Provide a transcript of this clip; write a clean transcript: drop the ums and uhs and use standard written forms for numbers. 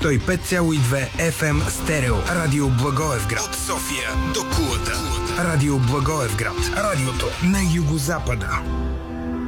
105,2 FM Стерео. Радио Благоевград. От София до Кулата. Радио Благоевград. Радиото на югозапада.